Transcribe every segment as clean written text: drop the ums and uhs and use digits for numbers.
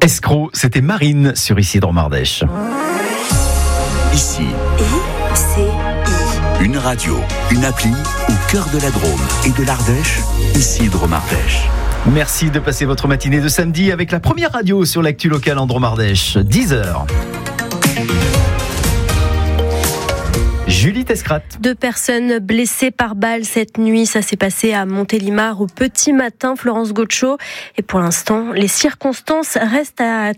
Escroc, c'était Marine sur Isidre Mardèche. Ici, ICI. une radio, une appli au cœur de la Drôme et de l'Ardèche, Isidre Mardèche. Merci de passer votre matinée de samedi avec la première radio sur l'actu locale en Drôme-Ardèche, 10h. Julie Tescrat. 2 personnes blessées par balle cette nuit. Ça s'est passé à Montélimar au petit matin, Florence Gaucho. Et pour l'instant, les circonstances restent à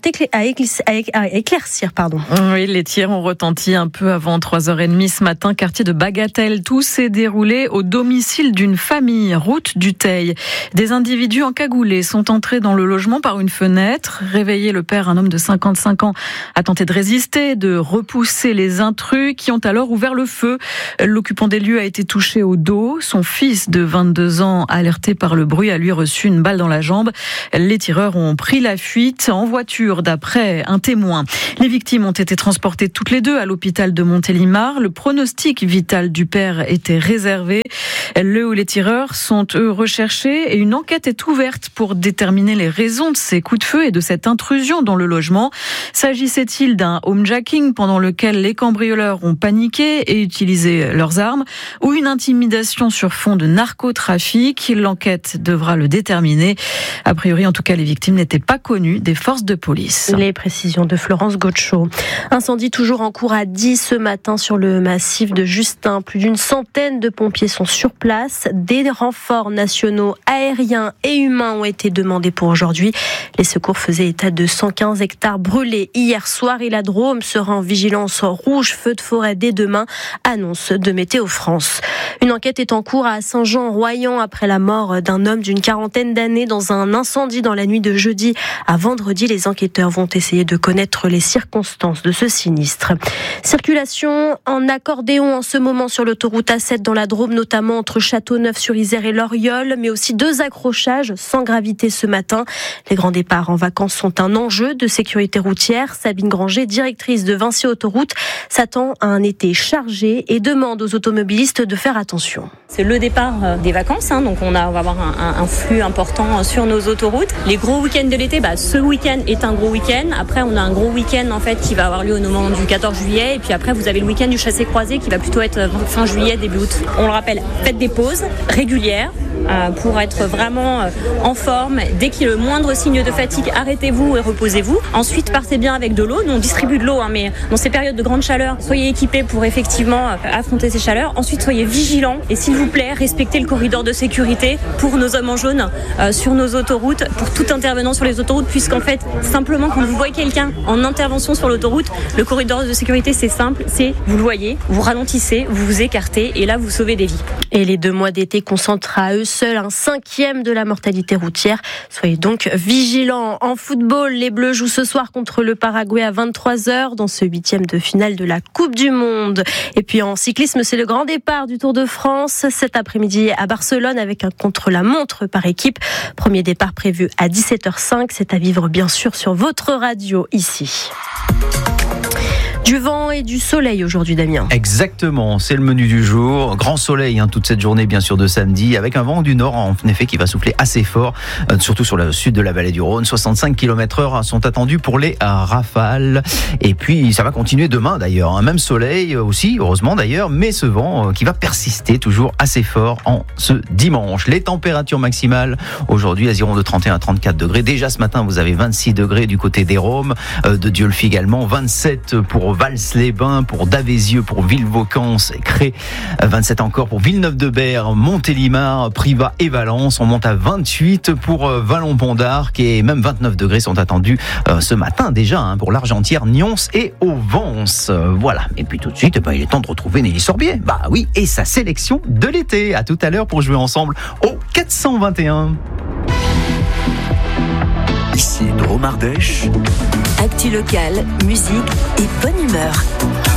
éclaircir. Oui, les tirs ont retenti un peu avant 3h30 ce matin, quartier de Bagatelle. Tout s'est déroulé au domicile d'une famille, route du Teil. Des individus encagoulés sont entrés dans le logement par une fenêtre. Réveillé, le père, un homme de 55 ans, a tenté de résister, de repousser les intrus qui ont alors ouvert le feu. L'occupant des lieux a été touché au dos. Son fils de 22 ans, alerté par le bruit, a lui reçu une balle dans la jambe. Les tireurs ont pris la fuite en voiture, d'après un témoin. Les victimes ont été transportées toutes les deux à l'hôpital de Montélimar. Le pronostic vital du père était réservé. Les tireurs sont, eux, recherchés et une enquête est ouverte pour déterminer les raisons de ces coups de feu et de cette intrusion dans le logement. S'agissait-il d'un homejacking pendant lequel les cambrioleurs ont paniqué et utilisé leurs armes, ou une intimidation sur fond de narcotrafic? L'enquête devra le déterminer. A priori, en tout cas, les victimes n'étaient pas connues des forces de police. Les précisions de Florence Gaucho. Incendie toujours en cours à 10 ce matin sur le massif de Justin. Plus d'une centaine de pompiers sont sur place. Des renforts nationaux, aériens et humains ont été demandés pour aujourd'hui. Les secours faisaient état de 115 hectares brûlés hier soir et la Drôme sera en vigilance rouge feu de forêt dès demain, annonce de Météo France. Une enquête est en cours à Saint-Jean-Royan après la mort d'un homme d'une quarantaine d'années dans un incendie dans la nuit de jeudi à vendredi. Les enquêteurs vont essayer de connaître les circonstances de ce sinistre. Circulation en accordéon en ce moment sur l'autoroute A7 dans la Drôme, notamment entre Châteauneuf-sur-Isère et Loriol, mais aussi 2 accrochages sans gravité ce matin. Les grands départs en vacances sont un enjeu de sécurité routière. Sabine Granger, directrice de Vinci Autoroute, s'attend à un été chargé et demande aux automobilistes de faire attention. C'est le départ des vacances, donc on va avoir un flux important sur nos autoroutes. Les gros week-ends de l'été, ce week-end est un gros week-end. Après, on a un gros week-end en fait qui va avoir lieu au moment du 14 juillet. Et puis après, vous avez le week-end du chassé-croisé qui va plutôt être fin juillet, début août. On le rappelle, faites des pauses régulières pour être vraiment en forme. Dès qu'il y a le moindre signe de fatigue, arrêtez-vous et reposez-vous. Ensuite, partez bien avec de l'eau. Nous, on distribue de l'eau, mais dans ces périodes de grande chaleur, soyez équipés pour effectivement affronter ces chaleurs. Ensuite, soyez vigilants et s'il vous plaît, respectez le corridor de sécurité pour nos hommes en jaune sur nos autoroutes, pour tout intervenant sur les autoroutes, puisqu'en fait, simplement quand vous voyez quelqu'un en intervention sur l'autoroute, le corridor de sécurité, c'est simple, c'est vous le voyez, vous ralentissez, vous vous écartez et là, vous sauvez des vies. Et les 2 mois d'été concentrent à eux seuls un 5e de la mortalité routière. Soyez donc vigilants. En football, les Bleus jouent ce soir contre le Paraguay à 23h dans ce 8e de finale de la Coupe du Monde. Et puis en cyclisme, c'est le grand départ du Tour de France cet après-midi à Barcelone avec un contre-la-montre par équipe. Premier départ prévu à 17h05. C'est à vivre bien sûr sur votre radio ici. Du vent et du soleil aujourd'hui, Damien. Exactement, c'est le menu du jour. Grand soleil toute cette journée, bien sûr, de samedi, avec un vent du nord, en effet, qui va souffler assez fort, surtout sur le sud de la vallée du Rhône. 65 km/h sont attendus pour les rafales. Et puis, ça va continuer demain, d'ailleurs. Même soleil aussi, heureusement, d'ailleurs, mais ce vent qui va persister toujours assez fort en ce dimanche. Les températures maximales, aujourd'hui, elles iront de 31 à 34 degrés. Déjà, ce matin, vous avez 26 degrés du côté des Roms, de Dieulefit également, 27 pour Vals-les-Bains, pour Davézieux, pour Villevaucance et Cré, 27 encore pour Villeneuve-de-Berre, Montélimar, Privas et Valence. On monte à 28 pour Vallon-Pont-d'Arc et même 29 degrés sont attendus ce matin déjà pour l'Argentière, Nyons et Auvence. Voilà. Et puis tout de suite, il est temps de retrouver Nelly Sorbier. Oui, et sa sélection de l'été. À tout à l'heure pour jouer ensemble au 421. Ici Drôme-Ardèche. Actu locale, musique et bonne humeur.